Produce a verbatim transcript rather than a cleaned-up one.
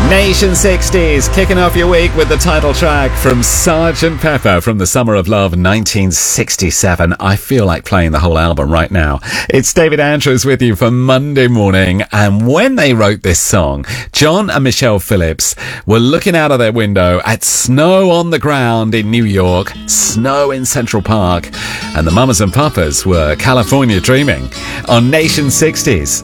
Nation sixties, kicking off your week with the title track from Sergeant Pepper from the Summer of Love nineteen sixty-seven. I feel like playing the whole album right now. It's David Andrews with you for Monday morning, and when they wrote this song, John and Michelle Phillips were looking out of their window at snow on the ground in New York, snow in Central Park, and the mamas and papas were California dreaming on Nation sixties.